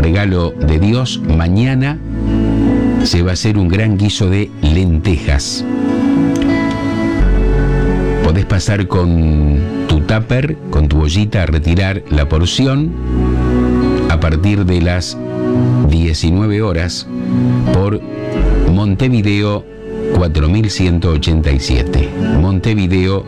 regalo de Dios. Mañana se va a hacer un gran guiso de lentejas. Podés pasar con tu tupper, con tu ollita, a retirar la porción a partir de las 19 horas por Montevideo 4187. Montevideo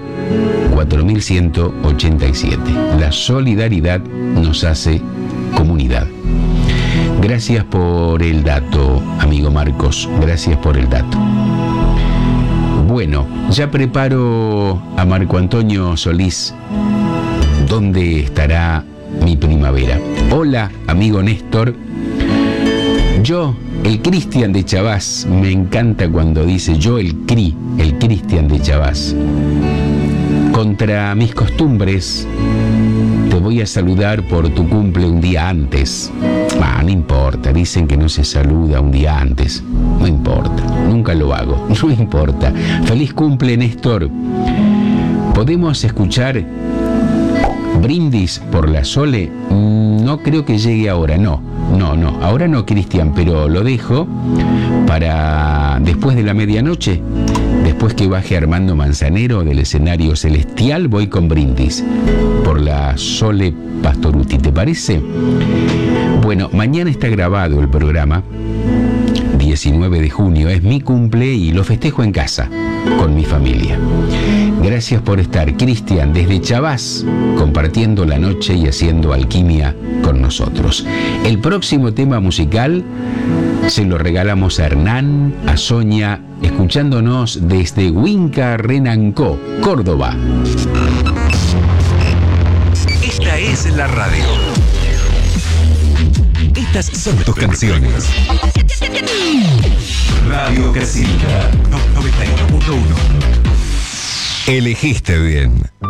4187. La solidaridad nos hace comunidad. Gracias por el dato, amigo Marcos. Gracias por el dato. Bueno, ya preparo a Marco Antonio Solís. ¿Dónde estará mi primavera? Hola, amigo Néstor. Yo, el Cristian de Chavás, me encanta cuando dice yo, el Cristian de Chavás. Contra mis costumbres, te voy a saludar por tu cumple un día antes. No importa, dicen que no se saluda un día antes. No importa, nunca lo hago, no importa. Feliz cumple, Néstor. ¿Podemos escuchar Brindis por la Sole? No creo que llegue ahora, no, ahora no, Cristian, pero lo dejo para después de la medianoche. Después que baje Armando Manzanero del escenario celestial, voy con Brindis por la Sole Pastoruti, ¿te parece? Bueno, mañana está grabado el programa, 19 de junio, es mi cumple y lo festejo en casa, con mi familia. Gracias por estar, Cristian, desde Chavás, compartiendo la noche y haciendo alquimia con nosotros. El próximo tema musical se lo regalamos a Hernán, a Sonia, escuchándonos desde Huinca Renancó, Córdoba. Esta es la radio. Estas son tus canciones. Radio Casilla 91.1. Elegiste bien.